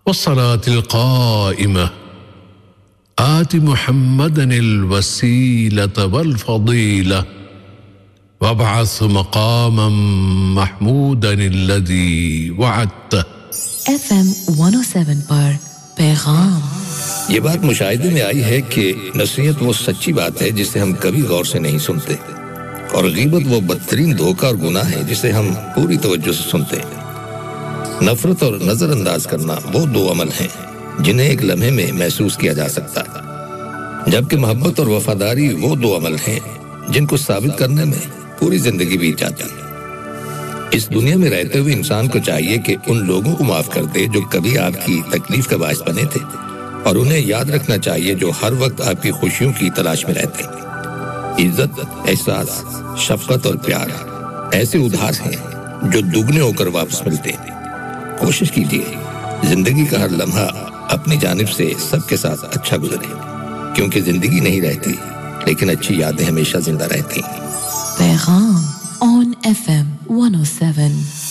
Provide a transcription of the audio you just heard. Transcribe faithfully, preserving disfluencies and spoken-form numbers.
والصلاة القائمة آت محمدا الوسيلة والفضيلة وابعث مقاما محمودا الذي وعدته. ایف ایم ون او سیون پر پیغام. یہ بات مشاہدے میں آئی ہے کہ نصیحت وہ سچی بات ہے جسے ہم کبھی غور سے نہیں سنتے، اور غیبت وہ بدترین دھوکہ اور گناہ ہے جسے ہم پوری توجہ سے سنتے ہیں. نفرت اور نظر انداز کرنا وہ دو عمل ہیں جنہیں ایک لمحے میں محسوس کیا جا سکتا ہے، جبکہ محبت اور وفاداری وہ دو عمل ہیں جن کو ثابت کرنے میں پوری زندگی بیت جاتی ہے. اس دنیا میں رہتے ہوئے انسان کو چاہیے کہ ان لوگوں کو معاف کر دے جو کبھی آپ کی تکلیف کا باعث بنے تھے، اور انہیں یاد رکھنا چاہیے جو ہر وقت آپ کی خوشیوں کی تلاش میں رہتے ہیں. عزت، احساس، شفقت اور پیار ایسے ادھار ہیں جو دگنے ہو کر واپس ملتے ہیں. کوشش کیجیے زندگی کا ہر لمحہ اپنی جانب سے سب کے ساتھ اچھا گزرے، کیونکہ زندگی نہیں رہتی لیکن اچھی یادیں ہمیشہ زندہ رہتی ہیں. پیغام آن ایف ایم ون او سیون.